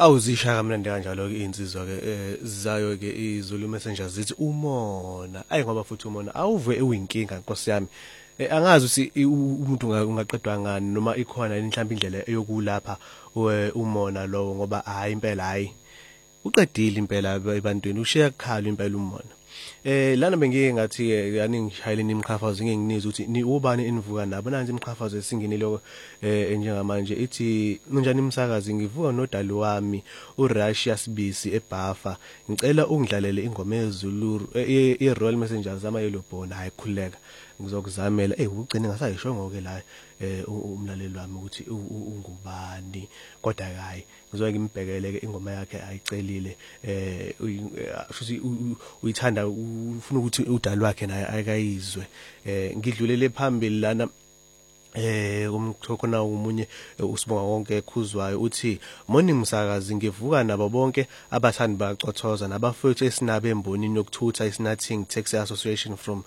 Awuzisha kamnandi kanjalo ke insizwa ke zayo ke iZulu Messenger zithi umona ngoba futhi umona awuve uyinkinga Nkosi yami. Angazi ukuthi umuntu ungaqedwa ngani noma ikhona mhlawumbe indlela yokulapha umona lowo ngoba hayi impela hayi uqedile impela ebantwini ushiya kukhala impela umona. Lana bengike ngathi yani ngishayeleni imqhafazo nginginiza ukuthi ni ubani enivuka nabo nansi imqhafazo esingenile njengamanje ithi unjani umsakazi ngivuka nodali wami uRussia Sibisi eBhafa ngicela ungidlalele ingoma yeZulu iRoyal Messengers ama-Yellow Bone hayi khuleka ngizokuzamela ugcine ngasayishongo ke la umlaleli wami ukuthi ungubani kodwa hayi ngizoke ngimbhekele ke ingoma yakhe ayicelile futhi uyithanda ufuna ukuthi udali wakhe naye akayizwe ngidlulele phambili lana umkhona umunye usibonga konke khuzwayo uthi morning msakazi ngivuka nabo bonke abathandi bacothoza nabafowethu esinabe embonini yokuthutha isinathing taxi association from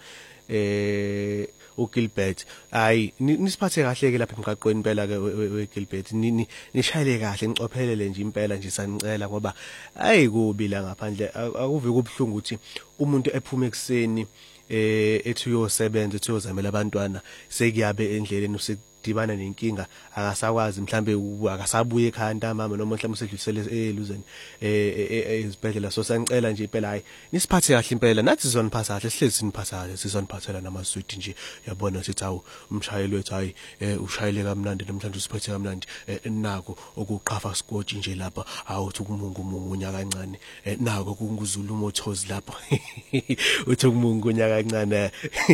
uGilbert hayi nisiphathe kahle ke lapha emgaqweni impela ke weGilbert nishayele kahle nicophelele nje impela nje sanicela ngoba hayi kubi la ngaphandle akuve kubhlungu ukuthi umuntu ephuma ekseni ethi uyosebenza ethi uyozamela abantwana sekuyabe endleleni usedibana nenkinga akasakwazi mhlambe akasabuye ekhaya ntambama noma mhlambe usedlulisele eluzeni ezibhedlela so sanicela nje impela hayi nisiphathe kahle impela nathi sizoniphatha kahle sihlezi siniphatha kahle sizoniphathela namaswidi nje yabona sithi awu umshayeli wethu hayi ushayele kamnandi namhlanje usiphethe kamnandi nako okuqhafa sikotshi nje lapha awuthi ukumungu unyaka kancane nako kunguzulu umothozi lapha uthi ukumungu kancane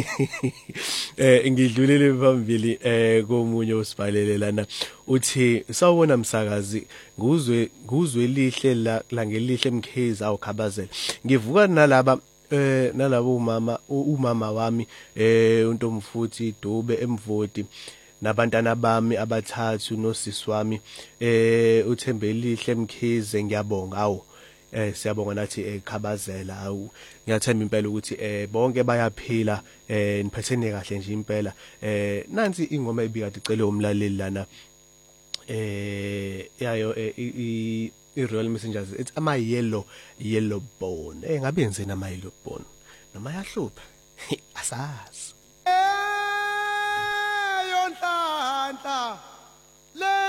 ngidlulele phambili komunye usibhalele lana uthi sawubona msakazi nguzwe lihle la ngelihle emkhezi awukhabazela ngivuka nalabo umama wami uNtomfuthi Dube emvoti nabantwana bami abathathu nosisi wami uThembelihle emkhize ngiyabonga awu siyabonga nathi khabazela awu ngiyathemba impela ukuthi bonke bayaphila niphethene kahle nje impela nansi ingoma ebikade icele umlaleli lana yayo iRoyal Messengers it's ama-yellow bone ngabe yenzeni ama-yellow bone noma yahlupha asazi yonhlanhla